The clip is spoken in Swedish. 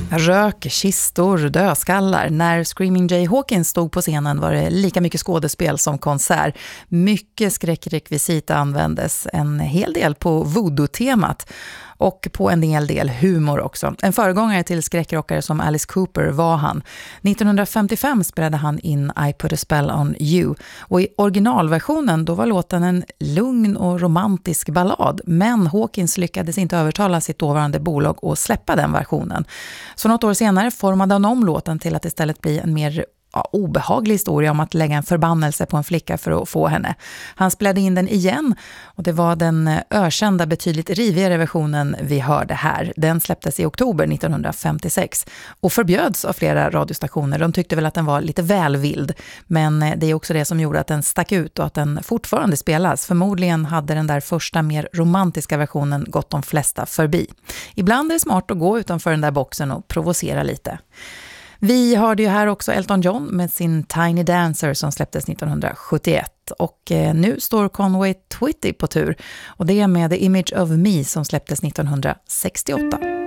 Rök, kistor, dödskallar. När Screaming Jay Hawkins stod på scenen var det lika mycket skådespel som konsert. Mycket skräckrekvisit användes, en hel del på voodoo-temat och på en hel del humor också. En föregångare till skräckrockare som Alice Cooper var han. 1955 spelade han in I Put a Spell on You och i originalversionen då var låten en lugn och romantisk ballad, men Hawkins lyckades inte övertala sitt dåvarande bolag att släppa den versionen. Så något år senare formade han om låten till att istället bli en mer obehaglig historia om att lägga en förbannelse på en flicka för att få henne. Han spelade in den igen och det var den ökända betydligt rivigare versionen vi hörde här. Den släpptes i oktober 1956 och förbjöds av flera radiostationer. De tyckte väl att den var lite väl vild, men det är också det som gjorde att den stack ut och att den fortfarande spelas. Förmodligen hade den där första mer romantiska versionen gått de flesta förbi. Ibland är det smart att gå utanför den där boxen och provocera lite. Vi hörde ju här också Elton John med sin Tiny Dancer som släpptes 1971 och nu står Conway Twitty på tur och det är med The Image of Me som släpptes 1968.